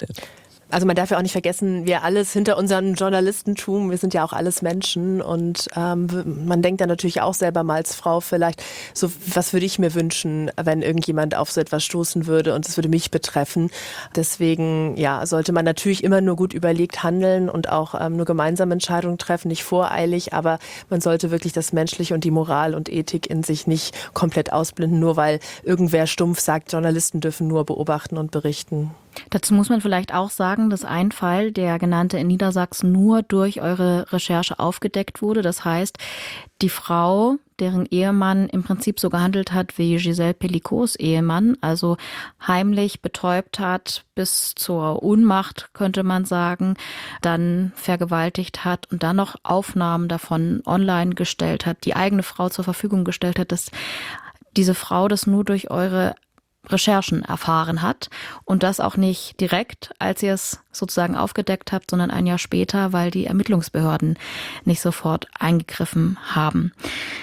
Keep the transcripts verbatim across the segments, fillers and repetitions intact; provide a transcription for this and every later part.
beobachtet. Also man darf ja auch nicht vergessen, wir alles hinter unserem Journalistentum, wir sind ja auch alles Menschen und ähm, man denkt dann natürlich auch selber mal als Frau vielleicht, so was würde ich mir wünschen, wenn irgendjemand auf so etwas stoßen würde und es würde mich betreffen. Deswegen ja, sollte man natürlich immer nur gut überlegt handeln und auch ähm, nur gemeinsame Entscheidungen treffen, nicht voreilig, aber man sollte wirklich das Menschliche und die Moral und Ethik in sich nicht komplett ausblenden, nur weil irgendwer stumpf sagt, Journalisten dürfen nur beobachten und berichten. Dazu muss man vielleicht auch sagen, dass ein Fall, der genannte in Niedersachsen, nur durch eure Recherche aufgedeckt wurde. Das heißt, die Frau, deren Ehemann im Prinzip so gehandelt hat wie Gisèle Pelicot's Ehemann, also heimlich betäubt hat bis zur Ohnmacht, könnte man sagen, dann vergewaltigt hat und dann noch Aufnahmen davon online gestellt hat, die eigene Frau zur Verfügung gestellt hat, dass diese Frau das nur durch eure Recherchen erfahren hat und das auch nicht direkt, als ihr es sozusagen aufgedeckt habt, sondern ein Jahr später, weil die Ermittlungsbehörden nicht sofort eingegriffen haben.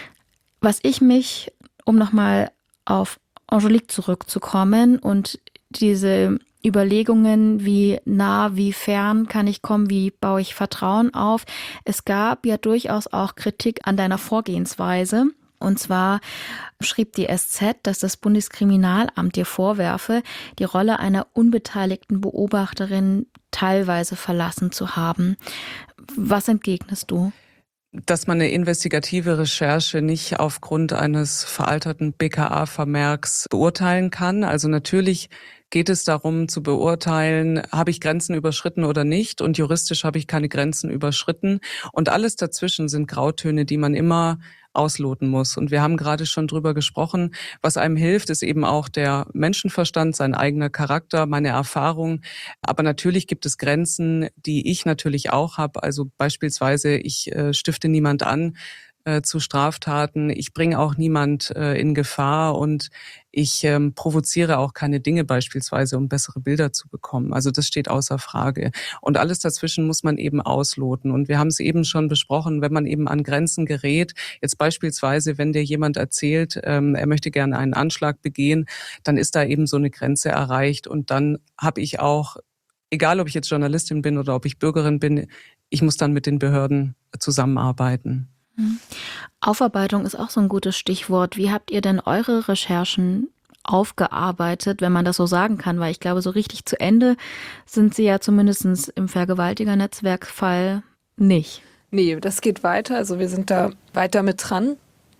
Was ich mich, um nochmal auf Angelique zurückzukommen und diese Überlegungen, wie nah, wie fern kann ich kommen, wie baue ich Vertrauen auf. Es gab ja durchaus auch Kritik an deiner Vorgehensweise. Und zwar schrieb die S Z, dass das Bundeskriminalamt dir vorwerfe, die Rolle einer unbeteiligten Beobachterin teilweise verlassen zu haben. Was entgegnest du? Dass man eine investigative Recherche nicht aufgrund eines veralterten B K A-Vermerks beurteilen kann. Also natürlich geht es darum zu beurteilen, habe ich Grenzen überschritten oder nicht, und juristisch habe ich keine Grenzen überschritten. Und alles dazwischen sind Grautöne, die man immer ausloten muss. Und wir haben gerade schon drüber gesprochen, was einem hilft, ist eben auch der Menschenverstand, sein eigener Charakter, meine Erfahrung. Aber natürlich gibt es Grenzen, die ich natürlich auch habe. Also beispielsweise, ich äh, stifte niemand an äh, zu Straftaten. Ich bringe auch niemand äh, in Gefahr und ich ähm, provoziere auch keine Dinge beispielsweise, um bessere Bilder zu bekommen. Also das steht außer Frage. Und alles dazwischen muss man eben ausloten. Und wir haben es eben schon besprochen, wenn man eben an Grenzen gerät, jetzt beispielsweise, wenn dir jemand erzählt, ähm, er möchte gerne einen Anschlag begehen, dann ist da eben so eine Grenze erreicht. Und dann habe ich auch, egal ob ich jetzt Journalistin bin oder ob ich Bürgerin bin, ich muss dann mit den Behörden zusammenarbeiten. Aufarbeitung ist auch so ein gutes Stichwort. Wie habt ihr denn eure Recherchen aufgearbeitet, wenn man das so sagen kann? Weil ich glaube, so richtig zu Ende sind sie ja zumindest im Vergewaltiger-Netzwerk-Fall nicht. Nee, das geht weiter. Also wir sind da weiter mit dran.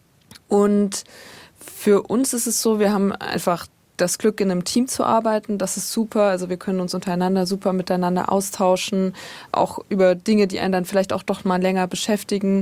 Und für uns ist es so, wir haben einfach das Glück, in einem Team zu arbeiten. Das ist super. Also wir können uns untereinander super miteinander austauschen, auch über Dinge, die einen dann vielleicht auch doch mal länger beschäftigen.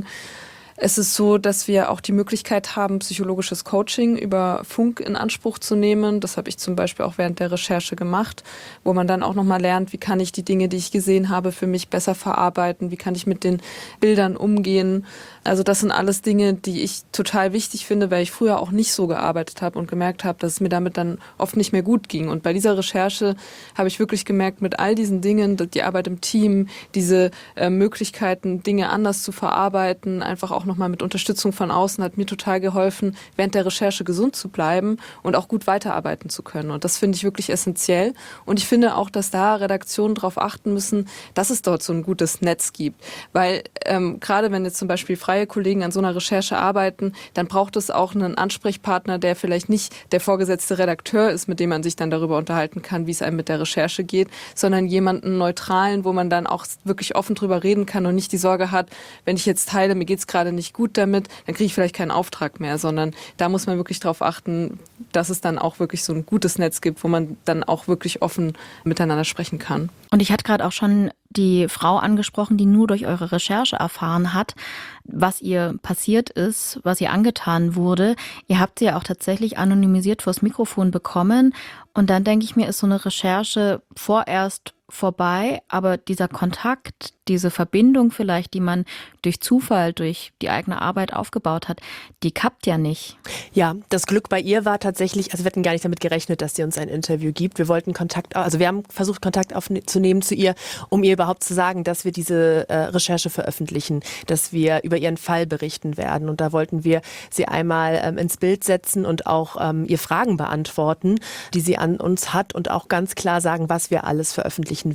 Es ist so, dass wir auch die Möglichkeit haben, psychologisches Coaching über Funk in Anspruch zu nehmen. Das habe ich zum Beispiel auch während der Recherche gemacht, wo man dann auch nochmal lernt, wie kann ich die Dinge, die ich gesehen habe, für mich besser verarbeiten, wie kann ich mit den Bildern umgehen. Also das sind alles Dinge, die ich total wichtig finde, weil ich früher auch nicht so gearbeitet habe und gemerkt habe, dass es mir damit dann oft nicht mehr gut ging. Und bei dieser Recherche habe ich wirklich gemerkt, mit all diesen Dingen, die Arbeit im Team, diese äh, Möglichkeiten, Dinge anders zu verarbeiten, einfach auch nochmal mit Unterstützung von außen, hat mir total geholfen, während der Recherche gesund zu bleiben und auch gut weiterarbeiten zu können. Und das finde ich wirklich essentiell. Und ich finde auch, dass da Redaktionen darauf achten müssen, dass es dort so ein gutes Netz gibt. Weil ähm, gerade wenn jetzt zum Beispiel freie Kollegen an so einer Recherche arbeiten, dann braucht es auch einen Ansprechpartner, der vielleicht nicht der vorgesetzte Redakteur ist, mit dem man sich dann darüber unterhalten kann, wie es einem mit der Recherche geht, sondern jemanden Neutralen, wo man dann auch wirklich offen drüber reden kann und nicht die Sorge hat, wenn ich jetzt teile, mir geht's gerade nicht gut damit, dann kriege ich vielleicht keinen Auftrag mehr, sondern da muss man wirklich darauf achten, dass es dann auch wirklich so ein gutes Netz gibt, wo man dann auch wirklich offen miteinander sprechen kann. Und ich hatte gerade auch schon die Frau angesprochen, die nur durch eure Recherche erfahren hat, was ihr passiert ist, was ihr angetan wurde. Ihr habt sie ja auch tatsächlich anonymisiert vors Mikrofon bekommen. Und dann denke ich mir, ist so eine Recherche vorerst vorbei, aber dieser Kontakt, diese Verbindung vielleicht, die man durch Zufall, durch die eigene Arbeit aufgebaut hat, die kappt ja nicht. Ja, das Glück bei ihr war tatsächlich, also wir hatten gar nicht damit gerechnet, dass sie uns ein Interview gibt. Wir wollten Kontakt, also wir haben versucht, Kontakt aufzunehmen zu ihr, um ihr überhaupt zu sagen, dass wir diese äh, Recherche veröffentlichen, dass wir über ihren Fall berichten werden. Und da wollten wir sie einmal ähm, ins Bild setzen und auch ähm, ihr Fragen beantworten, die sie an uns hat und auch ganz klar sagen, was wir alles veröffentlichen